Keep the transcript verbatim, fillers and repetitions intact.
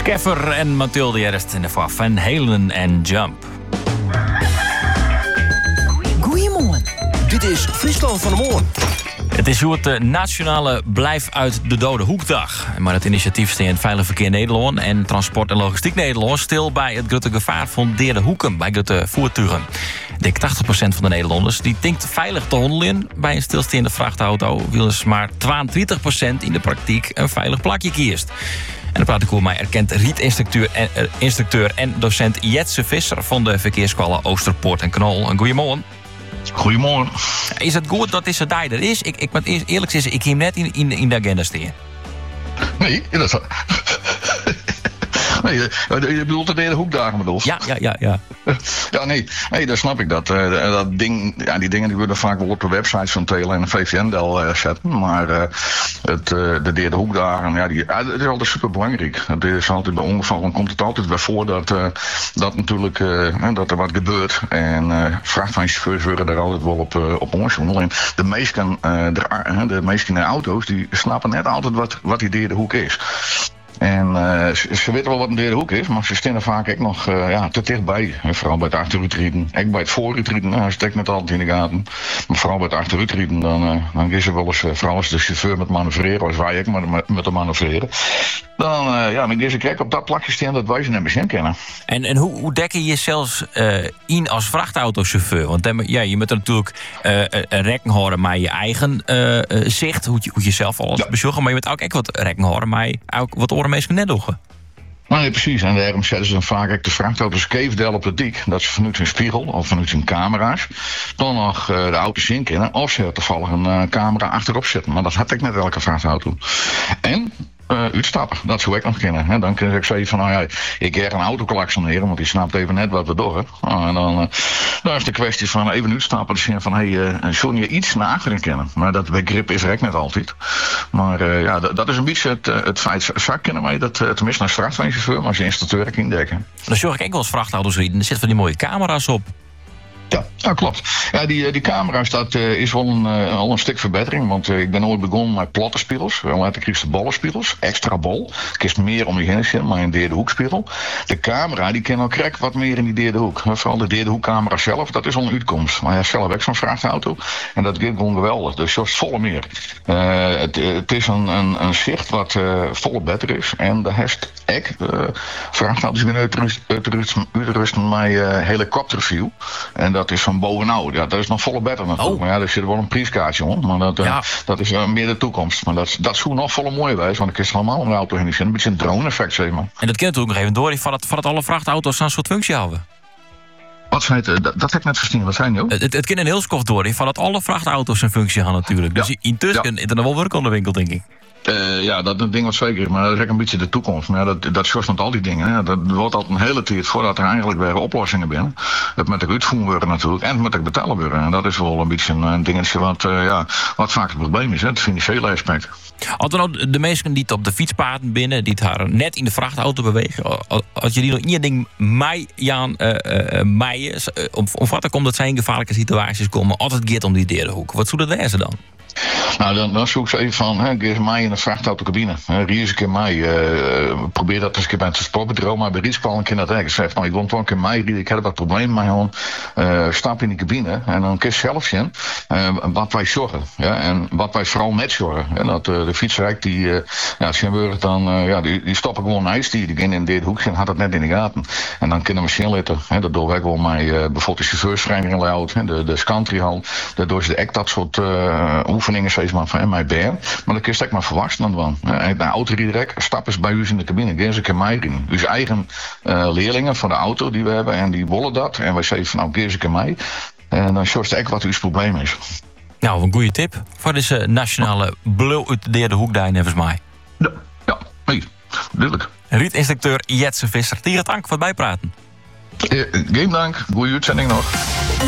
Skeffer en Mathilde Jerst in de Van Van Halen en Jump. Goedemorgen. Dit is Friesland van de Morgen. Het is hoe het de nationale Blijf uit de Dode Hoekdag. Maar het initiatief steent Veilig Verkeer Nederland en Transport en Logistiek Nederland stil bij het grote gevaar van deerde hoeken bij grote voertuigen. Dik tachtig procent van de Nederlanders die denkt veilig te handelen bij een stilstaande vrachtauto, wil dus maar tweeëntwintig procent in de praktijk een veilig plakje kiest. En dan praat ik over mij erkend rietinstructeur en, uh, instructeur en docent Jetse Visser van de verkeersscholen Oosterpoort en Knol. Een goeiemorgen. Goedemorgen. Is het goed dat deze dag er is? Ik, ik moet eerlijk zeggen, ik heb hem net in, in, in de agenda staan. Nee, dat is... Nee, je bedoelt de derde hoekdagen bedoel. Ja, ja, ja, ja. Ja, nee, nee, dat snap ik. Dat, uh, dat ding, ja, die dingen die worden vaak wel op de websites van T L N en V V N-del uh, zetten. Maar uh, het, uh, de derde hoekdagen, ja, die, ja, dat is altijd super belangrijk. Het is altijd bij ongevallen komt het altijd weer voor dat, uh, dat natuurlijk uh, dat er wat gebeurt. En uh, vrachtwagenchauffeurs worden daar altijd wel op, uh, op onzoen. Alleen de meesten, uh, de, de meesten in de auto's die snappen net altijd wat, wat die derde hoek is. En uh, ze, ze weten wel wat een derde hoek is, maar ze staan vaak ook nog uh, ja, te dichtbij. En vooral bij het achteruitrieden. Ik bij het vooruitrieden, nou, stek net altijd in de gaten. Maar vooral bij het achteruitrieden, dan, uh, dan is er wel eens, uh, vooral als de chauffeur met manoeuvreren, als wij ook met, met de manoeuvreren. Dan, uh, ja, dan is ik kijk op dat plakje staan dat wij ze net misschien kennen. En, en hoe, hoe dek je jezelf uh, in als vrachtautochauffeur? Want dan, ja, je moet er natuurlijk uh, rekening houden met je eigen uh, uh, zicht, hoe je, hoe je zelf alles ja. bezorgen, maar je moet ook echt wat rekening houden met ook wat oren mensen net doen. Nee, precies. En daarom zetten ze dan vaak ook de vrachtauto's keefdel op de dik. Dat ze vanuit hun spiegel of vanuit hun camera's dan nog uh, de auto's in kennen. Of ze toevallig een uh, camera achterop zetten. Maar dat had ik met elke vrachtauto. En Uh, uitstappen, dat zou ik nog kennen. Hè. Dan kun ik zeggen van, nou ja, ik ga een auto klaksoneren, want die snapt even net wat we doen. Uh, en dan, uh, dan is de kwestie van even uitstappen. Dus van, hé, hey, uh, zul je iets naar achteren kennen? Maar dat begrip is er ook net altijd. Maar uh, ja, d- dat is een beetje het, uh, het feit. Zak kennen wij dat, uh, tenminste naar straatwagenchauffeur, maar als je instructeur ik indekken. Dan zorg ik ook wel eens vrachtauto's rijden. Er zitten van die mooie camera's op. Ja, ja, klopt. Ja, die, die camera's, dat uh, is wel een, uh, al een stuk verbetering. Want uh, ik ben ooit begonnen met platte spiegels. Later kreeg je ballenspiegels. Extra bol. Kist meer om je heen zitten, maar een derde hoekspiegel. De camera, die kan ook krek wat meer in die derde hoek. Vooral de derde hoekcamera zelf, dat is al een uitkomst. Maar ja, zelf heb ik zo'n vrachtauto. En dat gaat gewoon geweldig. Dus zoals volle meer. Uh, het, het is een, een, een zicht wat uh, volle beter is. En de rest, ik, uh, vrachtauto's zijn uitrusten met uh, helikopterview. En dat is van bovenouw. Ja, dat is nog volle beter natuurlijk. Oh. Maar ja, er zit wel een prijskaartje om. Maar dat, ja. uh, dat is uh, meer de toekomst. Maar dat, dat zou nog volle mooi wijs. Want ik is allemaal een auto heen. Een beetje een drone-effect, zeg maar. En dat kent natuurlijk nog even door. Van het, van het alle vrachtauto's een soort functie houden. Wat zei het? Dat, dat heb ik net verstaan. Wat zijn nou? Het, het, het kan een heel skof door. Van het alle vrachtauto's een functie hebben natuurlijk. Dus ja. intussen ja. is er nog wel werk aan de winkel, denk ik. Uh, ja, dat een ding wat zeker, maar dat is ook een beetje de toekomst. Maar ja, dat, dat zorgt met al die dingen. Ja, dat wordt altijd een hele tijd voordat er eigenlijk weer oplossingen binnen. Dat moet ook uitvoeren worden natuurlijk en het moet ook betalen worden. En dat is wel een beetje een, een dingetje wat, uh, ja, wat vaak het probleem is, hè, het financiële aspect. Als er nou de mensen die het op de fietspaden binnen, die het haar net in de vrachtauto bewegen, als je die nog één ding mij aan uh, uh, mij, uh, om, om wat er komt dat zijn gevaarlijke situaties komen, altijd gaat om die derde hoek. Wat zou dat wezen dan? Nou, dan, dan zoek ze even van, hè, geef mij in een vrachtauto-cabine. Rie eens een keer mij. Uh, probeer dat eens een keer bij het transportbureau, maar bij Ries kwam een keer naar het eigen. Zegt, nou, ik wil toch een keer mij, ik heb wat problemen met mij. Uh, stap in die cabine en dan kun je zelf zien uh, wat wij zorgen. Ja, en wat wij vooral met zorgen. En dat uh, de fietsrijk, die, uh, ja, Schimburg dan, uh, ja, die, die stoppen gewoon ijs. Die, die gaan in dit hoekje en had het net in de gaten. En dan kunnen we zien later, hè, dat doe ik wel mij, uh, bijvoorbeeld de chauffeursvereniging layout, de, de scantrihal, daardoor ze echt dat soort uh, oefeningen steeds maar van mij ben. Maar dan kun je maar verwachten dan. En de autoriederek, stap eens bij u in de cabine. Geef eens een keer mij in. Dus eigen uh, leerlingen van de auto die we hebben en die willen dat. En wij zeggen van nou, geef eens een keer mij. En dan zorgt echt wat uw probleem is. Nou, een goede tip voor deze nationale blauw uit de derde hoek daar nevens mij. Ja, ja, nee, duidelijk. Rietinstructeur Jetse Visser. Tegen dank voor het bijpraten. Eh, geen dank, goede uitzending nog.